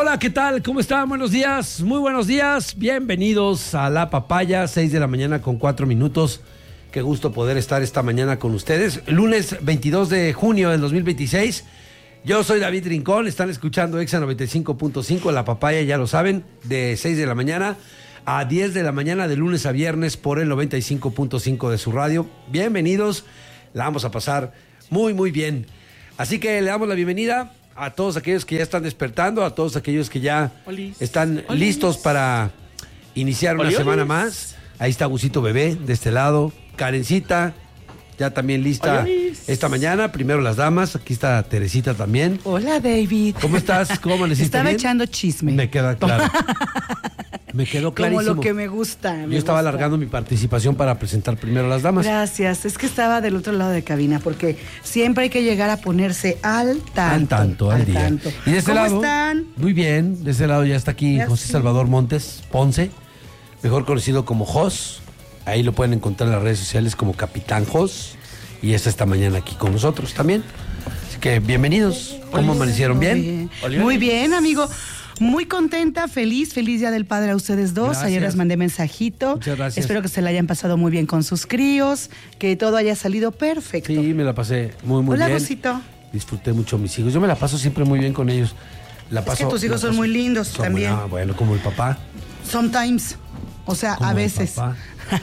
Hola, ¿qué tal? ¿Cómo están? Buenos días, muy buenos días. Bienvenidos a La Papaya, 6 de la mañana con 4 minutos. Qué gusto poder estar esta mañana con ustedes. Lunes 22 de junio del 2026. Yo soy David Rincón, están escuchando Exa 95.5, La Papaya, ya lo saben, de 6 de la mañana a 10 de la mañana, de lunes a viernes, por el 95.5 de su radio. Bienvenidos, la vamos a pasar muy, muy bien. Así que le damos la bienvenida a todos aquellos que ya están despertando, a todos aquellos que ya están listos para iniciar una semana más. Ahí está Gusito Bebé, de este lado. Karencita, ya también lista esta mañana. Primero las damas, aquí está Teresita también. Hola, David. ¿Cómo estás? ¿Cómo amaneciste? Estaba bien? echando chisme. Me queda claro. Me quedó clarísimo. Como lo que me gusta. Yo estaba alargando mi participación para presentar primero a las damas. Gracias. Es que estaba del otro lado de cabina, porque siempre hay que llegar a ponerse al tanto. Al día. Tanto. Y de este ¿Cómo lado, están? muy bien. De este lado ya está aquí Ya José sí. Salvador Montes Ponce, mejor conocido como Jos. Ahí lo pueden encontrar en las redes sociales como Capitán Jos. Y está esta mañana aquí con nosotros también. Así que bienvenidos. ¿Cómo amanecieron? ¿Bien? Muy bien, amigo. Muy contenta, feliz Día del Padre a ustedes dos. Gracias. Ayer les mandé mensajito. Muchas gracias. Espero que se la hayan pasado muy bien con sus críos, que todo haya salido perfecto. Sí, me la pasé muy, muy Hola, bien. Gusito. Disfruté mucho a mis hijos. Yo me la paso siempre muy bien con ellos. Es que tus hijos son muy lindos también. Bueno, como el papá. Sometimes. O sea, Como a el veces. papá.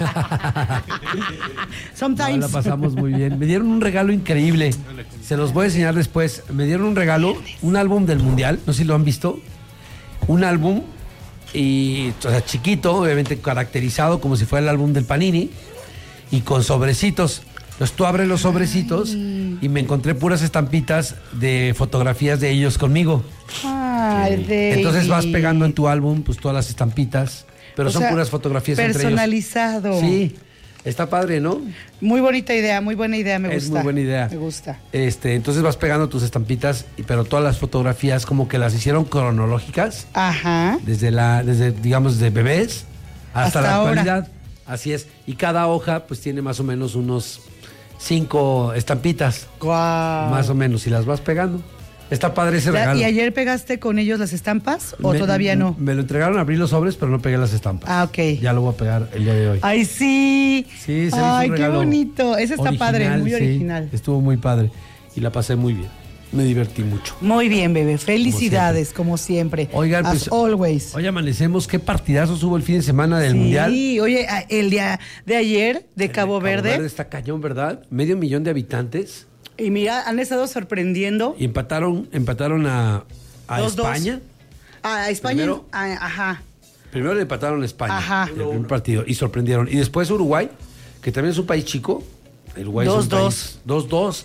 Sometimes. No, la pasamos muy bien. Me dieron un regalo increíble. Se los voy a enseñar después. Me dieron un regalo, un álbum del Mundial. No sé si lo han visto. Un álbum, y, o sea, chiquito, obviamente caracterizado como si fuera el álbum del Panini, y con sobrecitos. Entonces tú abres los sobrecitos y me encontré puras estampitas de fotografías de ellos conmigo. Ay, Entonces vas David. pegando en tu álbum pues todas las estampitas, pero O son sea, puras fotografías entre ellos. personalizado. Sí, está padre, ¿no? Muy bonita idea, muy buena idea, me gusta. Es muy buena idea. Me gusta. Entonces vas pegando tus estampitas, pero todas las fotografías como que las hicieron cronológicas, Ajá. desde digamos, de bebés hasta la ahora. actualidad. Así es. Y cada hoja pues tiene más o menos unos 5 estampitas, Guau. más o menos, y las vas pegando. Está padre ese regalo. ¿Y ayer pegaste con ellos las estampas o todavía no? Me lo entregaron a abrir los sobres, pero no pegué las estampas. Ah, ok. Ya lo voy a pegar el día de hoy. Ay, sí. Sí, se le hizo Ay, un qué regalo bonito. Ese está padre, muy sí. original. Estuvo muy padre y la pasé muy bien. Me divertí mucho. Muy bien, bebé. Felicidades, como siempre. Oigan, As pues, always. hoy amanecemos. Qué partidazos hubo el fin de semana del Mundial. Sí, oye, el día de ayer de Cabo Verde. Está cañón, ¿verdad? 500,000 de habitantes. Y mira, han estado sorprendiendo. Y empataron a 2-2. España. A España. Primero. Ajá. Primero le empataron a España. Ajá. El primer partido. Y sorprendieron. Y después Uruguay, que también es un país chico. El Uruguay es un 2-2. país 2-2.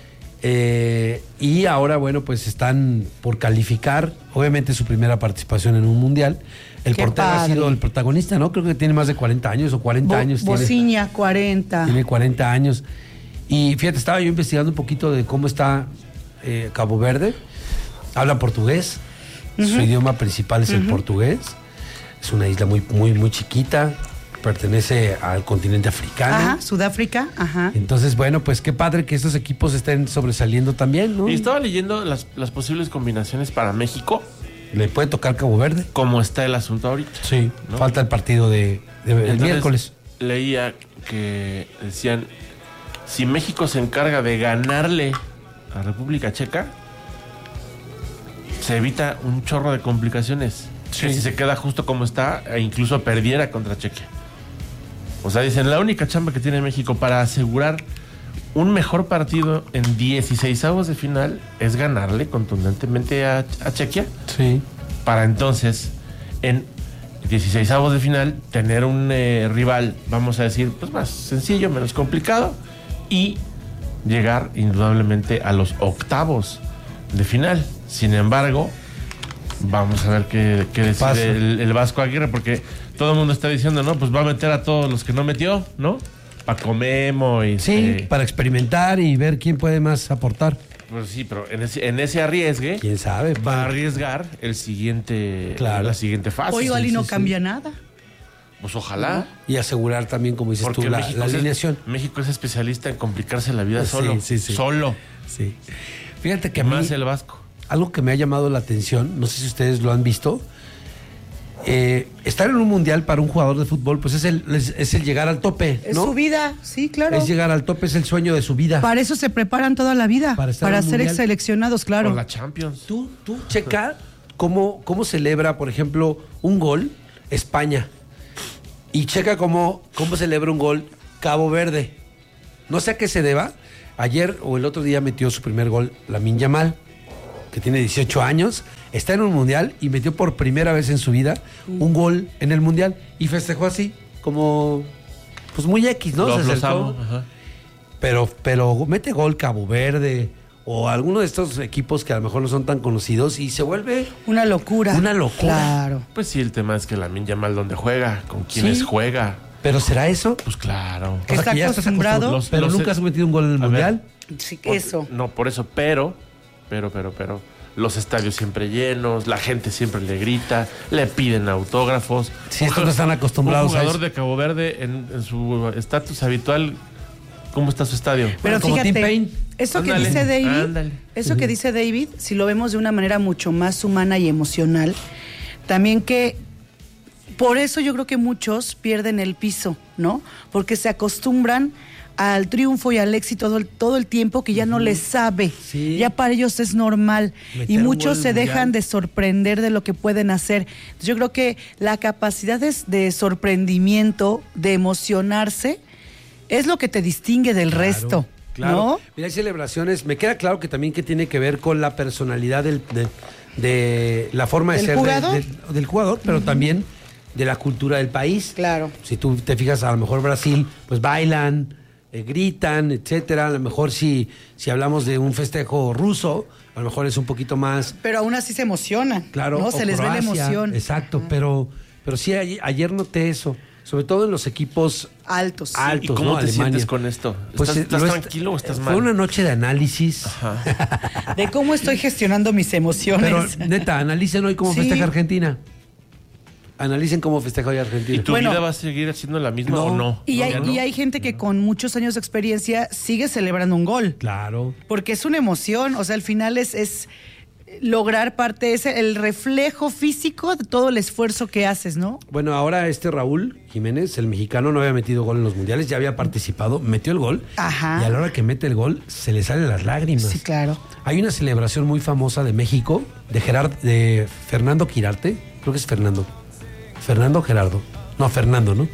Y ahora, bueno, pues están por calificar, obviamente, su primera participación en un mundial. El Qué portero ha padre. sido el protagonista, ¿no? Creo que tiene más de 40 años o 40 años. Bociña, 40. Tiene 40 años. Y fíjate, estaba yo investigando un poquito de cómo está Cabo Verde. Habla portugués. Su idioma principal es el portugués. Es una isla muy, muy, muy chiquita. Pertenece al continente africano. Ajá, Sudáfrica, ajá. Entonces, bueno, pues qué padre que estos equipos estén sobresaliendo también, ¿no? Y estaba leyendo las posibles combinaciones para México, Le puede tocar Cabo Verde. cómo está el asunto ahorita. Sí, ¿no? falta el partido el Entonces, miércoles. Leía que decían, si México se encarga de ganarle a República Checa, se evita un chorro de complicaciones. Sí. Que si se queda justo como está, e incluso perdiera contra Chequia. O sea, dicen, la única chamba que tiene México para asegurar un mejor partido en 16avos de final es ganarle contundentemente a Chequia, Sí. para entonces en 16avos de final tener un rival, vamos a decir, pues más sencillo, menos complicado, y llegar indudablemente a los octavos de final. Sin embargo, vamos a ver qué Pasa. decide el Vasco Aguirre, porque todo el mundo está diciendo, no, pues va a meter a todos los que no metió, ¿no? Paco Memo y... Sí, para experimentar y ver quién puede más aportar. Pues sí, pero en ese arriesgue ¿Quién sabe? va a arriesgar el siguiente, Claro. la siguiente fase. O igual y no sí. cambia nada. Pues ojalá. Y asegurar también, como dices Porque tú, la México alineación. México es especialista en complicarse la vida Sí, solo. sí, sí. Solo. Sí. Fíjate que Que más el Vasco. algo que me ha llamado la atención, no sé si ustedes lo han visto. Estar en un mundial para un jugador de fútbol, pues es el llegar al tope, ¿no? Es su vida, sí, claro. Es llegar al tope, es el sueño de su vida. Para eso se preparan toda la vida, Para estar en para un ser mundial. seleccionados, claro. Por la Champions. Tú checa cómo celebra, por ejemplo, un gol España. Y checa cómo celebra un gol Cabo Verde. No sé a qué se deba. Ayer o el otro día metió su primer gol Lamine Yamal, que tiene 18 años, está en un mundial y metió por primera vez en su vida un gol en el mundial y festejó así, como pues muy X, ¿no? Se Los acercó. amo. Ajá. Pero mete gol Cabo Verde o alguno de estos equipos que a lo mejor no son tan conocidos y se vuelve Una locura. Una locura. Claro. Pues sí, el tema es que Lamine Yamal dónde juega, con quiénes Sí. juega. ¿Pero será eso? Pues claro. Que está que ya estás acostumbrado. Los- pero los- nunca has metido un gol en el A mundial. Sí, Por- eso. No, por eso, pero, los estadios siempre llenos, la gente siempre le grita, le piden autógrafos. Sí, estos no están acostumbrados Un a jugador eso. de Cabo Verde en su estatus habitual, ¿cómo está su estadio? Pero como fíjate, Tim Payne. eso Ándale, que dice David, ándale. eso que dice David, si lo vemos de una manera mucho más humana y emocional, también que por eso yo creo que muchos pierden el piso, ¿no? Porque se acostumbran al triunfo y al éxito todo el tiempo que ya no les sabe. Sí. Ya para ellos es normal. Meter Y un muchos gol se mundial. dejan de sorprender de lo que pueden hacer. Entonces, yo creo que la capacidad de sorprendimiento, de emocionarse, es lo que te distingue del resto. Claro. ¿No? Mira, hay celebraciones. Me queda claro que también que tiene que ver con la personalidad de la forma de ¿Del ser jugador? del jugador, pero también de la cultura del país. Claro. Si tú te fijas, a lo mejor Brasil, pues bailan, gritan, etcétera. A lo mejor si hablamos de un festejo ruso, a lo mejor es un poquito más, Pero aún así se emocionan. claro. ¿no? o Se les ve la Croacia, emoción. Exacto, pero sí, ayer noté eso. Sobre todo en los equipos Altos. ¿Y altos, cómo ¿no? te Alemania. sientes con esto? Pues, ¿Estás lo tranquilo o estás mal? Fue una noche de análisis. De cómo estoy gestionando mis emociones. Pero neta, analicen hoy cómo Sí. festeja Argentina. Analicen cómo festeja hoy Argentina. ¿Y tu Bueno. vida va a seguir siendo la misma No. o no? Y, ¿No? hay, ¿Ya no? y hay gente que con muchos años de experiencia sigue celebrando un gol. Claro. Porque es una emoción. O sea, al final es lograr parte, es el reflejo físico de todo el esfuerzo que haces, ¿no? Bueno, ahora Raúl Jiménez, el mexicano, no había metido gol en los mundiales, ya había participado, metió el gol. Ajá. Y a la hora que mete el gol, se le salen las lágrimas. Sí, claro. Hay una celebración muy famosa de México, de Fernando Quirarte, creo que es Fernando. Fernando Gerardo. No, Fernando, ¿no?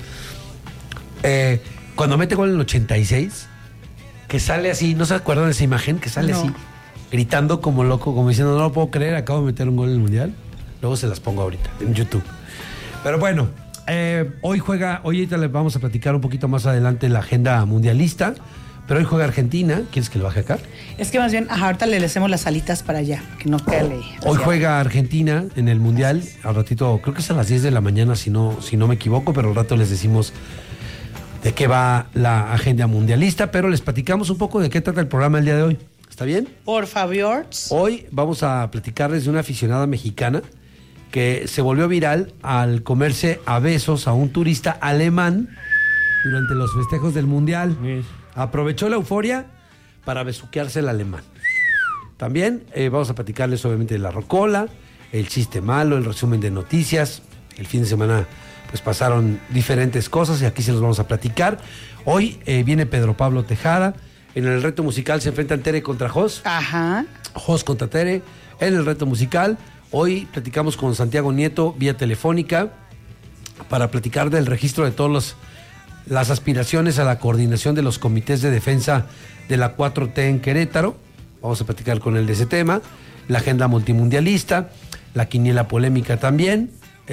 Cuando mete gol en el 86, que sale así, ¿no se acuerdan de esa imagen? Que sale No. así, gritando como loco, como diciendo, no lo puedo creer, acabo de meter un gol en el Mundial. Luego se las pongo ahorita en YouTube. Pero bueno, hoy ahorita les vamos a platicar un poquito más adelante la agenda mundialista, pero hoy juega Argentina. ¿Quieres que lo baje acá? Es que más bien, ahorita le hacemos las alitas para allá, que no cale. Hoy juega Argentina en el Mundial. Al ratito, creo que es a las 10 de la mañana, si no me equivoco, pero al rato les decimos de qué va la agenda mundialista, pero les platicamos un poco de qué trata el programa el día de hoy. ¿Está bien? Por favor. Hoy vamos a platicarles de una aficionada mexicana que se volvió viral al comerse a besos a un turista alemán durante los festejos del Mundial. Sí. Aprovechó la euforia para besuquearse al alemán. También vamos a platicarles obviamente de la rocola, el chiste malo, el resumen de noticias. El fin de semana pues pasaron diferentes cosas y aquí se los vamos a platicar. Hoy viene Pedro Pablo Tejada. En el reto musical se enfrentan Tere contra Jos. Ajá. Jos contra Tere. En el reto musical, hoy platicamos con Santiago Nieto vía telefónica para platicar del registro de todas las aspiraciones a la coordinación de los comités de defensa de la 4T en Querétaro. Vamos a platicar con él de ese tema. La agenda multimundialista, la quiniela polémica también.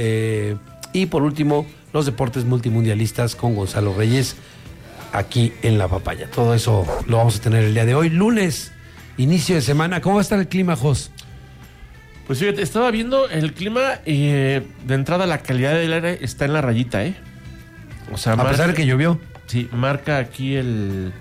Y por último, los deportes multimundialistas con Gonzalo Reyes aquí en La Papaya. Todo eso lo vamos a tener el día de hoy. Lunes, inicio de semana. ¿Cómo va a estar el clima, Jos? Pues fíjate, estaba viendo el clima y de entrada la calidad del aire está en la rayita, ¿eh? O sea, A pesar de que llovió. Sí, marca aquí el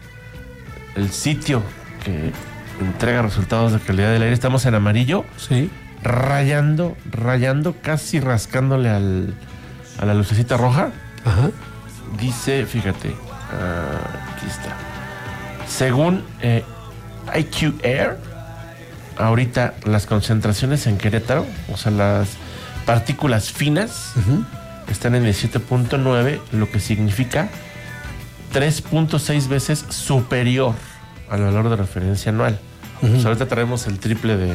sitio que entrega resultados de calidad del aire. Estamos en amarillo, Sí. rayando, casi rascándole a la lucecita roja. Ajá. Dice, fíjate, aquí está. Según IQ Air, ahorita las concentraciones en Querétaro, o sea, las partículas finas, están en 17.9, lo que significa 3.6 veces superior al valor de referencia anual. O sea, ahorita traemos el triple de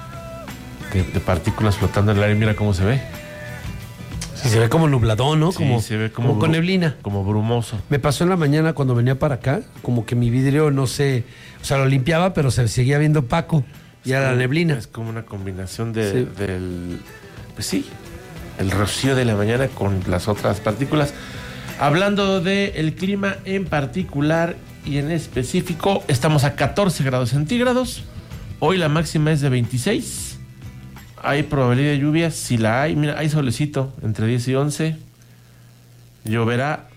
partículas flotando en el aire. Mira cómo se ve. Sí, se ve como nubladón, ¿no? Sí, Como, se ve como con neblina. Como brumoso. Me pasó en la mañana cuando venía para acá, como que mi vidrio no sé, o sea, lo limpiaba, pero se seguía viendo opaco. Y era la neblina. Es como una combinación de, Sí. del... Pues sí, el rocío de la mañana con las otras partículas. Hablando del clima en particular y en específico, estamos a 14 grados centígrados. Hoy la máxima es de 26. Hay probabilidad de lluvia, si la hay. Mira, hay solecito entre 10 y 11. Lloverá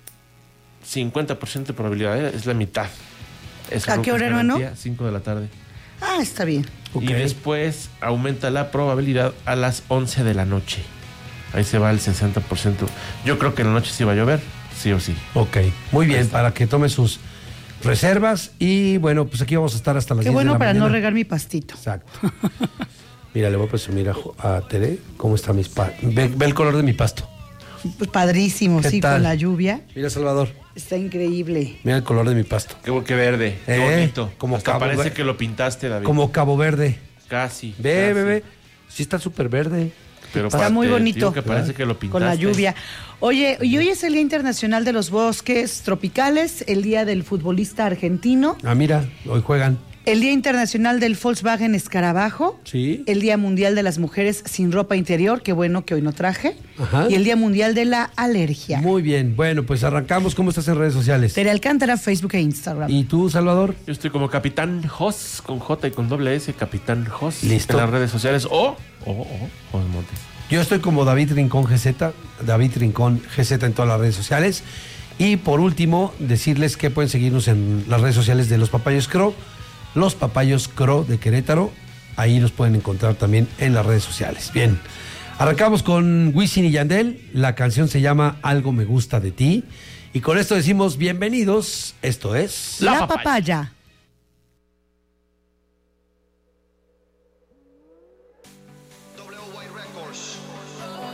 50% de probabilidad, es la mitad. Eso ¿A qué hora, hermano? 5 de la tarde. Ah, está bien. Ok. Y después aumenta la probabilidad a las 11 de la noche. Ahí se va el 60%. Yo creo que en la noche sí va a llover, sí o sí. Ok, muy bien, Ahí está. para que tome sus reservas. Y bueno, pues aquí vamos a estar hasta las Qué 10 de bueno la para mañana. no regar mi pastito. Exacto. Mira, le voy a presumir a Tere cómo está mis pastos. Ve el color de mi pasto. Pues padrísimo, ¿Qué sí, tal? con la lluvia. Mira, Salvador, Está increíble. mira el color de mi pasto. Qué verde, qué bonito. Como Hasta Cabo parece Verde. que lo pintaste, David. Como Cabo Verde. Casi. Ve, casi. bebé. Sí está súper verde. Pero Está muy bonito. digo que parece que lo pintaste. Con la lluvia. Oye, y hoy es el Día Internacional de los Bosques Tropicales, el Día del Futbolista Argentino, Ah, mira, hoy juegan. el Día Internacional del Volkswagen Escarabajo, Sí. el Día Mundial de las Mujeres sin Ropa Interior, qué bueno que hoy no traje, Ajá. y el Día Mundial de la Alergia. Muy bien. Bueno, pues arrancamos. ¿Cómo estás en redes sociales? Tere Alcántara, Facebook e Instagram. ¿Y tú, Salvador? Yo estoy como Capitán Jos, con J y con doble S, Capitán Jos. Listo. En las redes sociales. O Jos Montes. Yo estoy como David Rincón GZ, David Rincón GZ en todas las redes sociales. Y por último, decirles que pueden seguirnos en las redes sociales de Los Papayos Cro, Los Papayos Cro de Querétaro. Ahí los pueden encontrar también en las redes sociales. Bien, arrancamos con Wisin y Yandel. La canción se llama Algo me gusta de ti. Y con esto decimos bienvenidos. Esto es... La papaya.